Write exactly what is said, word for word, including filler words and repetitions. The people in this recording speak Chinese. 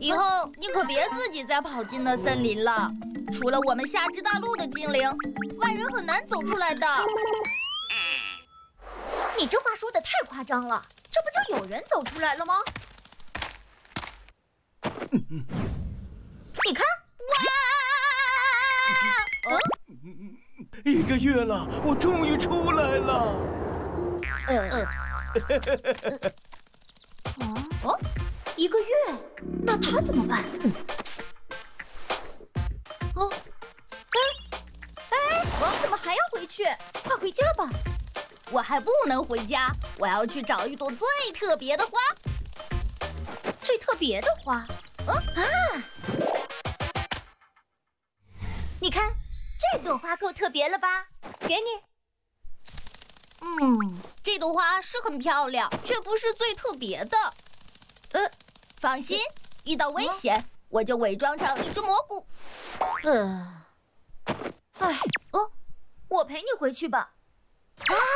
以后你可别自己再跑进那森林了。除了我们夏之大陆的精灵，外人很难走出来的。 你这话说的太夸张了，这不就有人走出来了吗？你看， 哇！ 嗯，一个月了，我终于出来了。 嗯嗯。哦，一个月，那他怎么办？哦，哎哎，我怎么还要回去？快回家吧！ 我还不能回家，我要去找一朵最特别的花。 最特别的花？哦啊！你看，这朵花够特别了吧？给你。 嗯，这朵花是很漂亮，却不是最特别的。呃，放心，遇到危险，嗯、我就伪装成一只蘑菇。 呃，哎，哦，我陪你回去吧。啊！